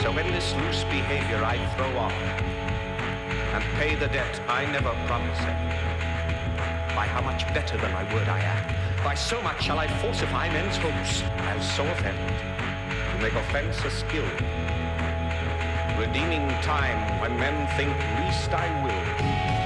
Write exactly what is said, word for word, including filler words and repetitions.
So when this loose behavior I throw off, and pay the debt I never promised, by how much better than my word I am, by so much shall I falsify men's hopes, I'll so offend, to make offense a skill, redeeming time when men think least I will.